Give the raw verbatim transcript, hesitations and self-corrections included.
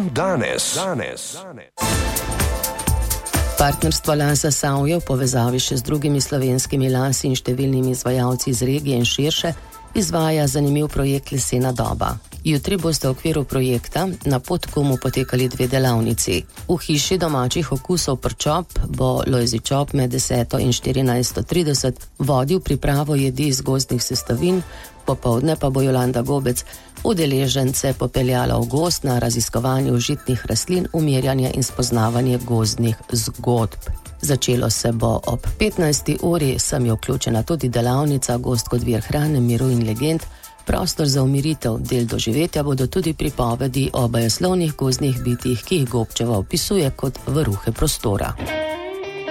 Dan danes. danes. Partnerstvo Las Zasavje v povezavi še z drugimi slovenskimi lasi in številnimi izvajalci iz regije in širše izvaja zanimiv projekt Lesena doba. Jutri boste v okviru projekta na Podkomu potekali dve delavnici. V hiši domačih okusov Prčop bo Lojzi Čop med deseto in štirinajsto trideset vodil pripravo jedi iz gozdnih sestavin, popoldne pa bo Jolanda Gobec udeležence popeljala v gozd na raziskovanje užitnih rastlin, umirjanje in spoznavanje gozdnih zgodb. Začelo se bo ob petnajsti uri, sem je vključena tudi delavnica Gozd kot vir hrane, miru in legend, prostor za umiritev. Del doživetja bodo tudi pripovedi o bajeslovnih gozdnih bitjih, ki jih Gobčeva opisuje kot varuhe prostora.